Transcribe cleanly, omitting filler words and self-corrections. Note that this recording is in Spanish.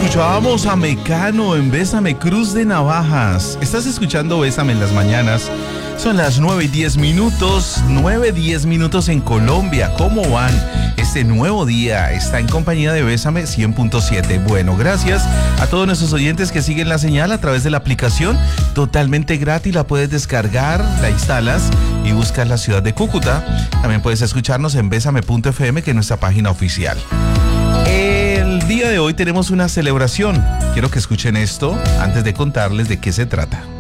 Escuchábamos a Mecano en Bésame Cruz de Navajas. Estás escuchando Bésame en las mañanas. Son las 9:10. 9:10 en Colombia. ¿Cómo van? Este nuevo día está en compañía de Bésame 100.7. Bueno, gracias a todos nuestros oyentes que siguen la señal a través de la aplicación. Totalmente gratis, la puedes descargar, la instalas y buscas la ciudad de Cúcuta. También puedes escucharnos en besame.fm, que es nuestra página oficial. El día de hoy tenemos una celebración. Quiero que escuchen esto antes de contarles de qué se trata.